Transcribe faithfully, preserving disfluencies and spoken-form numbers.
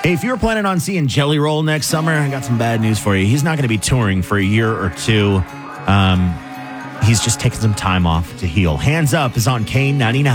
Hey, if you were planning on seeing Jelly Roll next summer, I got some bad news for you. He's not going to be touring for a year or two. Um, he's just taking some time off to heal. Hands Up is on K ninety-nine.